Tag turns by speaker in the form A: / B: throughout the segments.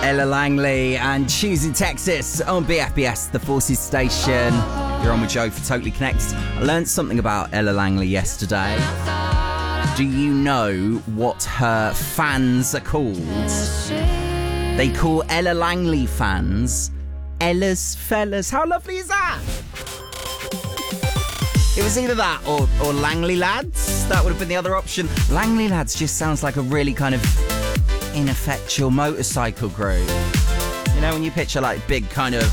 A: Ella Langley and Choosing Texas on BFBS, the Forces station. You're on with Joe for Totally Connected. I learned something about Ella Langley yesterday. Do you know what her fans are called? They call Ella Langley fans Ella's Fellas. How lovely is that? It was either that or Langley Lads. That would have been the other option. Langley Lads just sounds like a really kind of ineffectual motorcycle group. You know, when you picture like big kind of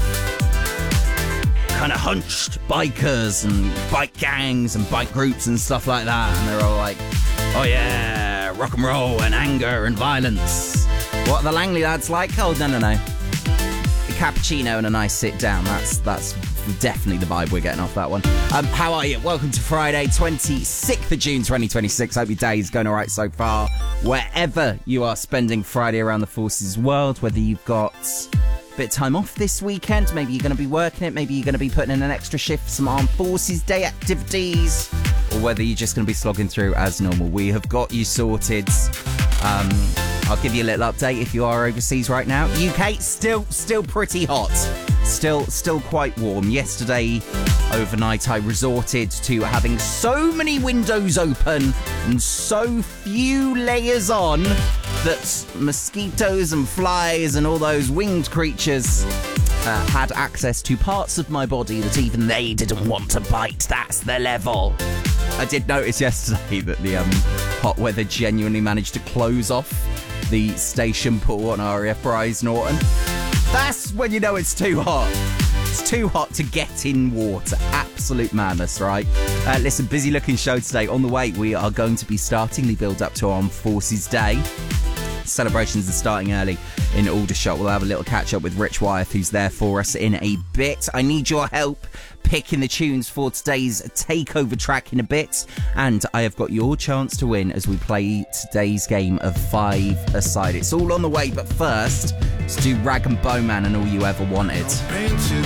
A: hunched bikers and bike gangs and bike groups and stuff like that, and they're all like, oh yeah, rock and roll and anger and violence. What are the Langley Lads like? Oh, no. A cappuccino and a nice sit down. That's definitely the vibe we're getting off that one. How are you? Welcome to Friday, 26th of June 2026. Hope your day is going all right so far. Wherever you are spending Friday around the Forces world, whether you've got a bit of time off this weekend, maybe you're going to be working it, maybe you're going to be putting in an extra shift for some Armed Forces Day activities, or whether you're just going to be slogging through as normal. We have got you sorted. I'll give you a little update if you are overseas right now. UK, still pretty hot. Still quite warm. Yesterday, overnight, I resorted to having so many windows open and so few layers on that mosquitoes and flies and all those winged creatures had access to parts of my body that even they didn't want to bite. That's the level. I did notice yesterday that the hot weather genuinely managed to close off the station pool on RAF Bryce Norton. That's when you know it's too hot. It's too hot to get in water. Absolute madness, right? Listen, busy looking show today. On the way, we are going to be starting the build up to Armed Forces Day. Celebrations are starting early in Aldershot. We'll have a little catch up with Rich Wyeth, who's there for us in a bit. I need your help picking the tunes for today's takeover track in a bit, and I have got your chance to win as we play today's game of 5-a-side. It's all on the way, but first, let's do Rag and Bowman and All You Ever Wanted.